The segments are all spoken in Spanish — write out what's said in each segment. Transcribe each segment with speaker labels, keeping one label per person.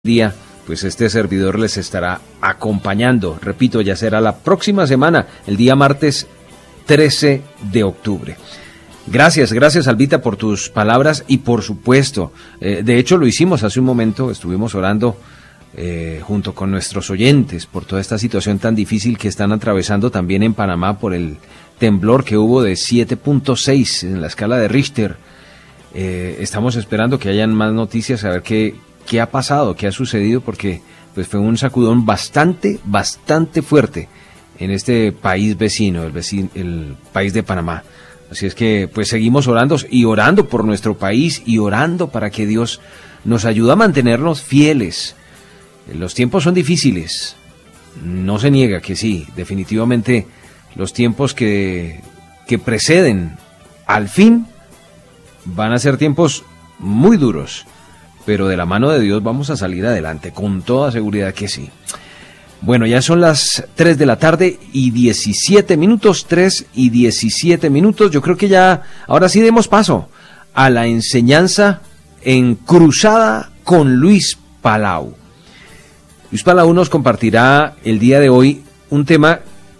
Speaker 1: día, pues este servidor les estará acompañando. Repito, ya será la próxima semana, el día martes 13 de octubre. Gracias, Albita, por tus palabras y por supuesto, de hecho lo hicimos hace un momento, estuvimos orando junto con nuestros oyentes por toda esta situación tan difícil que están atravesando también en Panamá por el temblor que hubo de 7.6 en la escala de Richter. Estamos esperando que hayan más noticias, a ver qué ha pasado, qué ha sucedido, porque pues fue un sacudón bastante fuerte en este país vecino, el país de Panamá. Así es que pues seguimos orando por nuestro país y orando para que Dios nos ayude a mantenernos fieles. Los tiempos son difíciles, no se niega que sí, definitivamente los tiempos que preceden al fin van a ser tiempos muy duros, pero de la mano de Dios vamos a salir adelante, con toda seguridad que sí. Bueno, ya son las 3 de la tarde y 17 minutos, 3 y 17 minutos. Yo creo que ya, ahora sí demos paso a la enseñanza en Cruzada con Luis Palau. Luis Palau nos compartirá el día de hoy un tema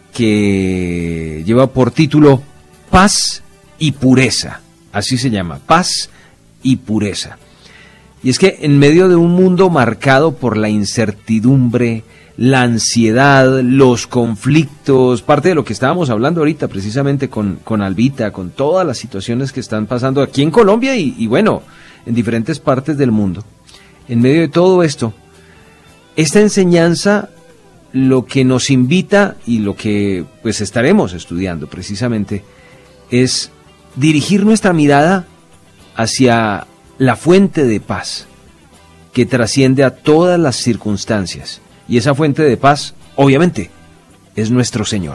Speaker 1: que lleva por título Paz y Pureza. Así se llama, Paz y Pureza. Y es que en medio de un mundo marcado por la incertidumbre, la ansiedad, los conflictos, parte de lo que estábamos hablando ahorita precisamente con Albita, con todas las situaciones que están pasando aquí en Colombia y bueno, en diferentes partes del mundo. En medio de todo esto, esta enseñanza lo que nos invita y lo que pues estaremos estudiando precisamente es dirigir nuestra mirada hacia la fuente de paz que trasciende a todas las circunstancias. Y esa fuente de paz, obviamente, es nuestro Señor.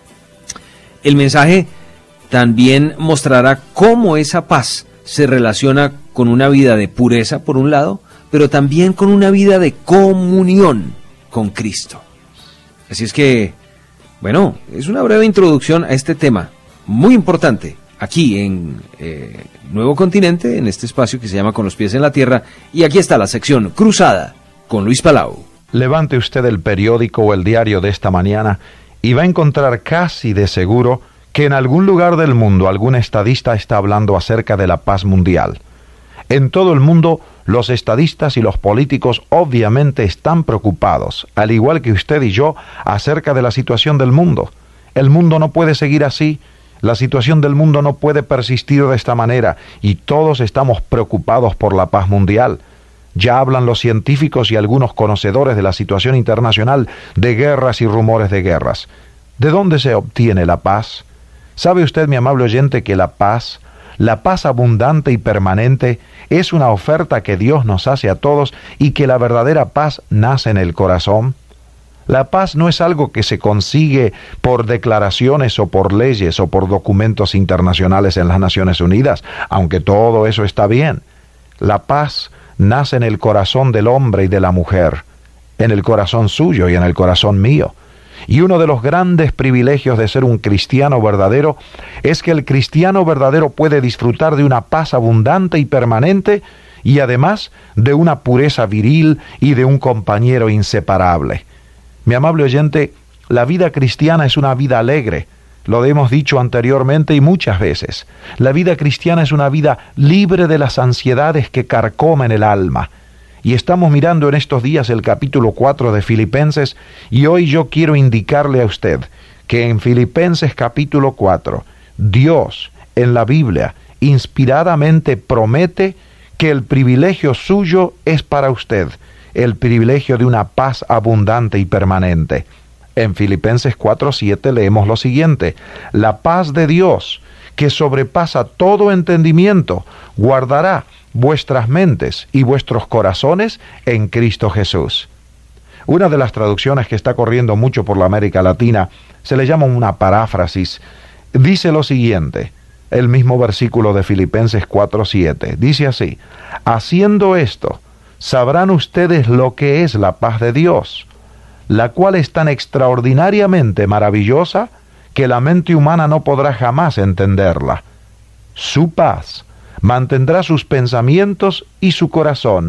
Speaker 1: El mensaje también mostrará cómo esa paz se relaciona con una vida de pureza, por un lado, pero también con una vida de comunión con Cristo. Así es que, bueno, es una breve introducción a este tema muy importante aquí en Nuevo Continente, en este espacio que se llama Con los pies en la tierra, y aquí está la sección Cruzada con Luis Palau.
Speaker 2: Levante usted el periódico o el diario de esta mañana y va a encontrar casi de seguro que en algún lugar del mundo algún estadista está hablando acerca de la paz mundial. En todo el mundo, los estadistas y los políticos obviamente están preocupados, al igual que usted y yo, acerca de la situación del mundo. El mundo no puede seguir así. La situación del mundo no puede persistir de esta manera y todos estamos preocupados por la paz mundial. Ya hablan los científicos y algunos conocedores de la situación internacional de guerras y rumores de guerras. ¿De dónde se obtiene la paz? ¿Sabe usted, mi amable oyente, que la paz abundante y permanente, es una oferta que Dios nos hace a todos y que la verdadera paz nace en el corazón? La paz no es algo que se consigue por declaraciones o por leyes o por documentos internacionales en las Naciones Unidas, aunque todo eso está bien. La paz nace en el corazón del hombre y de la mujer, en el corazón suyo y en el corazón mío. Y uno de los grandes privilegios de ser un cristiano verdadero es que el cristiano verdadero puede disfrutar de una paz abundante y permanente y además de una pureza viril y de un compañero inseparable. Mi amable oyente, la vida cristiana es una vida alegre. Lo hemos dicho anteriormente y muchas veces. La vida cristiana es una vida libre de las ansiedades que carcomen el alma. Y estamos mirando en estos días el capítulo 4 de Filipenses, y hoy yo quiero indicarle a usted que en Filipenses capítulo 4, Dios en la Biblia inspiradamente promete que el privilegio suyo es para usted, el privilegio de una paz abundante y permanente. En Filipenses 4:7 leemos lo siguiente: la paz de Dios, que sobrepasa todo entendimiento, guardará vuestras mentes y vuestros corazones en Cristo Jesús. Una de las traducciones que está corriendo mucho por la América Latina se le llama una paráfrasis. Dice lo siguiente, el mismo versículo de Filipenses 4:7, dice así: haciendo esto, sabrán ustedes lo que es la paz de Dios, la cual es tan extraordinariamente maravillosa que la mente humana no podrá jamás entenderla. Su paz mantendrá sus pensamientos y su corazón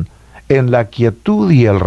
Speaker 2: en la quietud y el